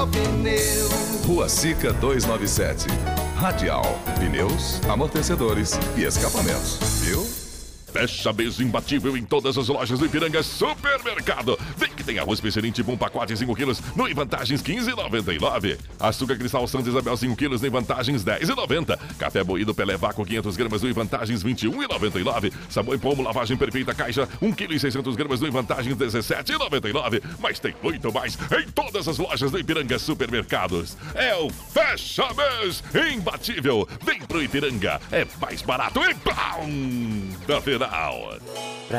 Rua Sica 297. Radial, pneus, amortecedores e escapamentos. Viu? Fecha mês imbatível em todas as lojas do Ipiranga Supermercado. Vem que tem arroz Peixeirinho tipo 1 pacote 5 quilos no em vantagens 15,99. Açúcar Cristal Santa Isabel 5 quilos no em vantagens 10,90. Café moído Pelé Vácuo 500 gramas no em vantagens 21,99. Sabão em Pomo lavagem perfeita caixa 1 kg e 600 gramas no em vantagens 17,99. Mas tem muito mais em todas as lojas do Ipiranga Supermercados. É o fecha mês imbatível. Vem pro Ipiranga, é mais barato e pão da feira. Pra